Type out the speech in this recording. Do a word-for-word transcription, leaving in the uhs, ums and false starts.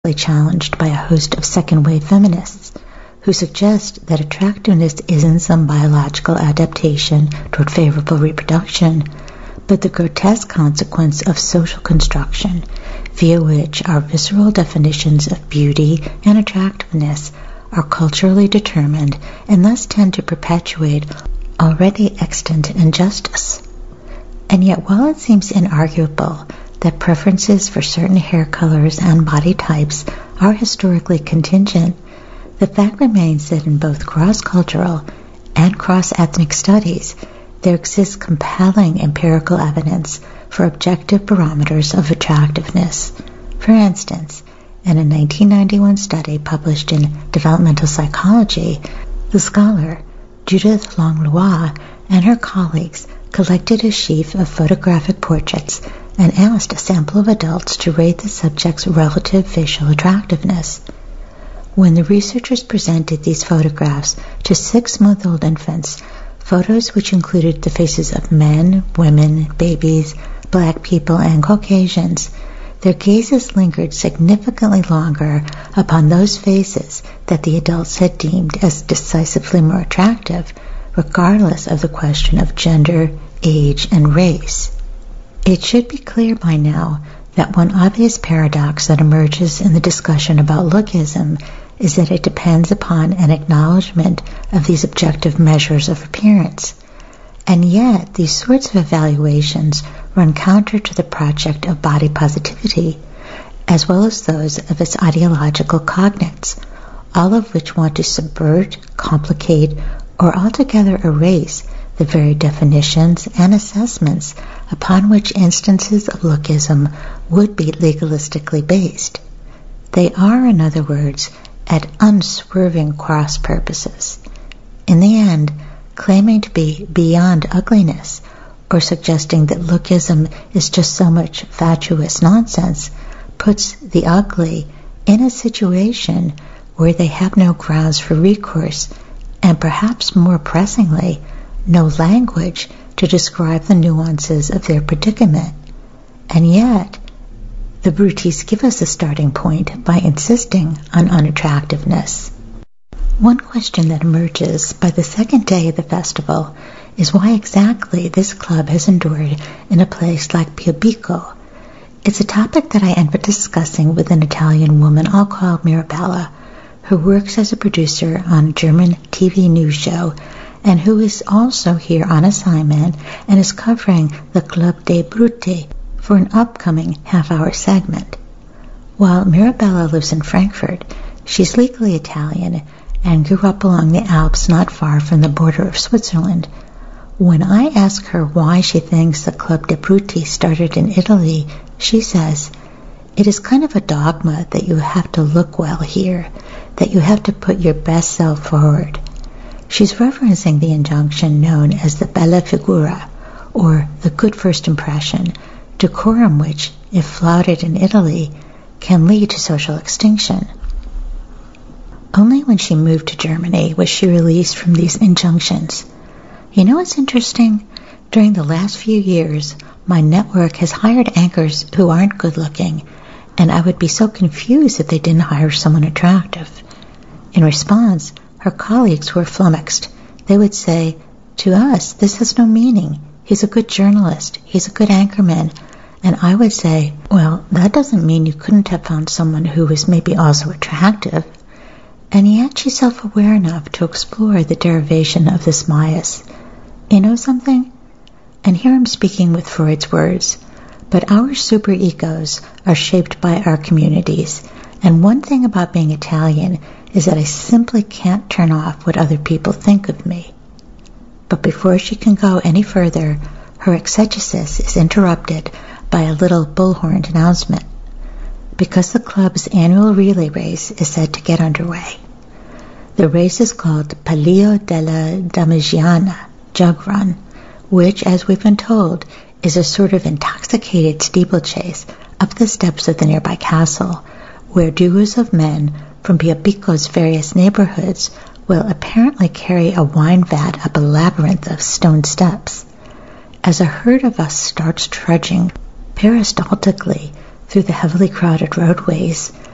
challenged by a host of second-wave feminists who suggest that attractiveness isn't some biological adaptation toward favorable reproduction, but the grotesque consequence of social construction via which our visceral definitions of beauty and attractiveness are culturally determined and thus tend to perpetuate already extant injustice. And yet, while it seems inarguable that preferences for certain hair colors and body types are historically contingent, the fact remains that in both cross-cultural and cross-ethnic studies, there exists compelling empirical evidence for objective barometers of attractiveness. For instance, in a nineteen ninety-one study published in Developmental Psychology, the scholar Judith Langlois and her colleagues collected a sheaf of photographic portraits and asked a sample of adults to rate the subject's relative facial attractiveness. When the researchers presented these photographs to six-month-old infants, photos which included the faces of men, women, babies, black people, and Caucasians, their gazes lingered significantly longer upon those faces that the adults had deemed as decisively more attractive, regardless of the question of gender, age, and race. It should be clear by now that one obvious paradox that emerges in the discussion about lookism is that it depends upon an acknowledgement of these objective measures of appearance. And yet, these sorts of evaluations run counter to the project of body positivity, as well as those of its ideological cognates, all of which want to subvert, complicate, or altogether erase the very definitions and assessments upon which instances of lookism would be legalistically based. They are, in other words, at unswerving cross purposes. In the end, claiming to be beyond ugliness, or suggesting that lookism is just so much fatuous nonsense, puts the ugly in a situation where they have no grounds for recourse, and perhaps more pressingly, no language to describe the nuances of their predicament. And yet, the Brutis give us a starting point by insisting on unattractiveness. One question that emerges by the second day of the festival is why exactly this club has endured in a place like Biobicco. It's a topic that I end up discussing with an Italian woman I'll call Mirabella, who works as a producer on a German T V news show and who is also here on assignment and is covering the Club dei Bruti for an upcoming half-hour segment. While Mirabella lives in Frankfurt, she's legally Italian and grew up along the Alps not far from the border of Switzerland. When I ask her why she thinks the Club dei Bruti started in Italy, she says, "It is kind of a dogma that you have to look well here, that you have to put your best self forward." She's referencing the injunction known as the bella figura, or the good first impression, decorum which, if flouted in Italy, can lead to social extinction. Only when she moved to Germany was she released from these injunctions. You know what's interesting? During the last few years, my network has hired anchors who aren't good-looking, and I would be so confused if they didn't hire someone attractive. In response, her colleagues were flummoxed. They would say, "To us, this has no meaning. He's a good journalist. He's a good anchorman." And I would say, "Well, that doesn't mean you couldn't have found someone who was maybe also attractive." And yet she's self-aware enough to explore the derivation of this bias. You know something? And here I'm speaking with Freud's words, but our super-egos are shaped by our communities, and one thing about being Italian is that I simply can't turn off what other people think of me. But before she can go any further, her exegesis is interrupted by a little bullhorned announcement. Because the club's annual relay race is set to get underway. The race is called Palio della Damigiana Jug Run, which, as we've been told, is a sort of intoxicated steeplechase up the steps of the nearby castle, where duos of men from Biobicco's various neighborhoods will apparently carry a wine vat up a labyrinth of stone steps. As a herd of us starts trudging peristaltically through the heavily crowded roadways,